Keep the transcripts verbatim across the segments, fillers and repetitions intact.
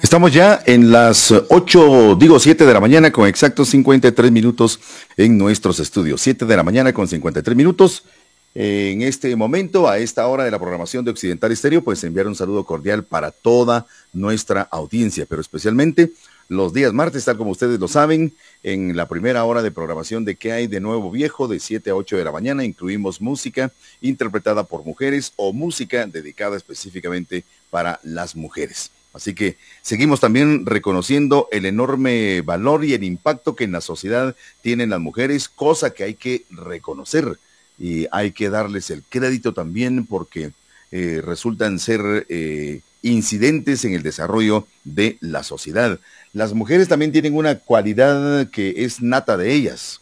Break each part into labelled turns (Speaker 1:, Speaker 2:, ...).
Speaker 1: Estamos ya en las ocho, digo siete de la mañana con exactos cincuenta y tres minutos en nuestros estudios. siete de la mañana con cincuenta y tres minutos. En este momento, a esta hora de la programación de Occidental Estéreo, pues enviar un saludo cordial para toda nuestra audiencia, pero especialmente los días martes, tal como ustedes lo saben, en la primera hora de programación de ¿Qué hay de nuevo viejo? De siete a ocho de la mañana, incluimos música interpretada por mujeres o música dedicada específicamente para las mujeres. Así que seguimos también reconociendo el enorme valor y el impacto que en la sociedad tienen las mujeres, cosa que hay que reconocer y hay que darles el crédito también porque eh, resultan ser eh, incidentes en el desarrollo de la sociedad. Las mujeres también tienen una cualidad que es nata de ellas: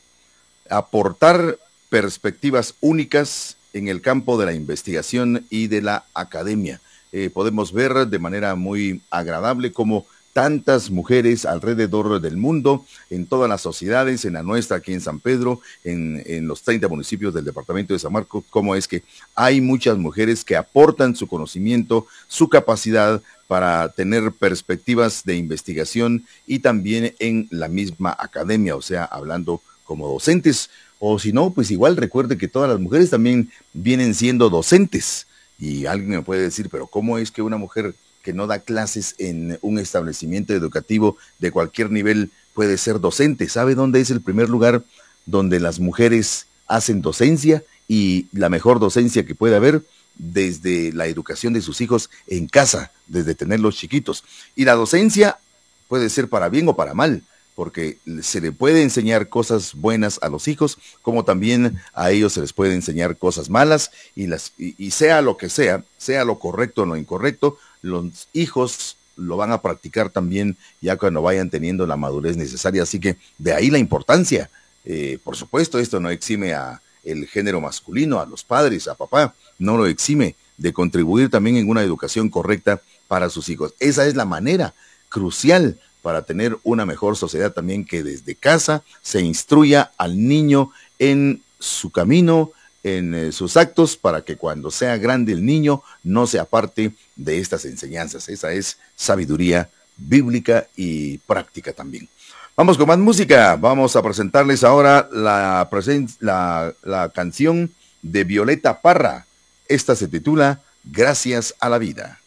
Speaker 1: aportar perspectivas únicas en el campo de la investigación y de la academia. Eh, podemos ver de manera muy agradable cómo tantas mujeres alrededor del mundo, en todas las sociedades, en la nuestra aquí en San Pedro, en, en los treinta municipios del departamento de San Marcos, cómo es que hay muchas mujeres que aportan su conocimiento, su capacidad para tener perspectivas de investigación y también en la misma academia, o sea, hablando como docentes, o si no, pues igual recuerde que todas las mujeres también vienen siendo docentes. Y alguien me puede decir, pero ¿cómo es que una mujer que no da clases en un establecimiento educativo de cualquier nivel puede ser docente? ¿Sabe dónde es el primer lugar donde las mujeres hacen docencia? Y la mejor docencia que puede haber, desde la educación de sus hijos en casa, desde tenerlos chiquitos. Y la docencia puede ser para bien o para mal, porque se le puede enseñar cosas buenas a los hijos, como también a ellos se les puede enseñar cosas malas, y, las, y, y sea lo que sea, sea lo correcto o lo incorrecto, los hijos lo van a practicar también ya cuando vayan teniendo la madurez necesaria. Así que de ahí la importancia. Eh, por supuesto, esto no exime a el género masculino, a los padres, a papá, no lo exime de contribuir también en una educación correcta para sus hijos. Esa es la manera crucial para tener una mejor sociedad también, que desde casa se instruya al niño en su camino, en eh, sus actos, para que cuando sea grande el niño no se aparte de estas enseñanzas. Esa es sabiduría bíblica y práctica también. Vamos con más música. Vamos a presentarles ahora la, presen- la, la canción de Violeta Parra. Esta se titula Gracias a la Vida.